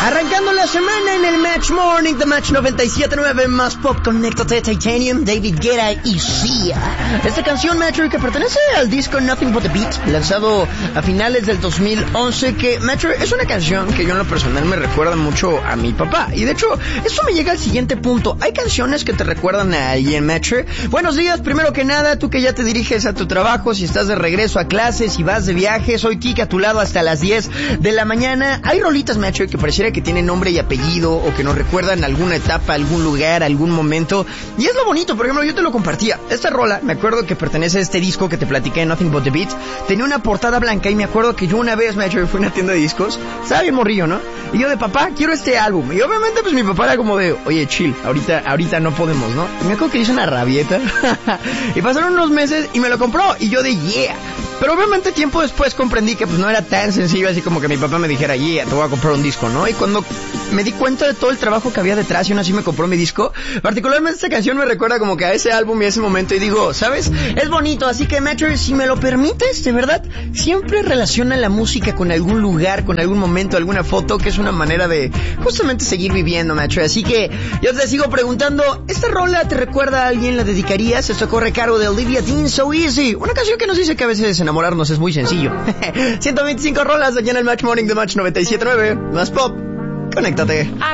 Arrancando la semana en el Match Morning de Match 97.9 más pop, conéctate, Titanium, David Guetta y Sia. Esta canción, Matcher, que pertenece al disco Nothing But The Beat, lanzado a finales del 2011, que, Matcher, es una canción que yo en lo personal me recuerda mucho a mi papá. Y de hecho, eso me llega al siguiente punto. ¿Hay canciones que te recuerdan a alguien, Matcher? Buenos días, primero que nada, tú que ya te diriges a tu trabajo, si estás de regreso a clases, si vas de viaje, soy Kike a tu lado hasta las 10 de la mañana. Hay rolitas, Matcher, que pareciera que tienen nombre y apellido o que nos recuerdan alguna etapa, algún lugar, algún momento. Y es lo bonito, por ejemplo, yo te lo compartía. Esta rola, me acuerdo que pertenece a este disco que te platiqué, Nothing But The Beat. Tenía una portada blanca y me acuerdo que yo una vez, Matcher, fui a una tienda de discos. Estaba bien morrillo, ¿no? Y yo de papá, quiero este álbum. Y obviamente pues mi papá era como de, oye, chill, ahorita no podemos, ¿no? Y me acuerdo que hice una rabieta. Y pasaron unos meses y me lo compró. Y yo de yeah. Pero obviamente tiempo después comprendí que pues no era tan sencillo así como que mi papá me dijera, yeah, te voy a comprar un disco, ¿no? Y cuando me di cuenta de todo el trabajo que había detrás y aún así me compró mi disco, particularmente esta canción me recuerda como que a ese álbum y a ese momento y digo, ¿sabes? Es bonito, así que Matcher, si me lo permites, de verdad, siempre relaciona la música con algún lugar, con algún momento, alguna foto, que es una manera de justamente seguir viviendo, Matcher. Así que yo te sigo preguntando, ¿esta rola te recuerda a alguien? ¿La dedicarías? Esto corre cargo de Olivia Dean, So Easy, una canción que nos dice que a veces enamorarnos es muy sencillo. 125 rolas aquí en el Match Morning de Match 97.9, más pop. Conéctate.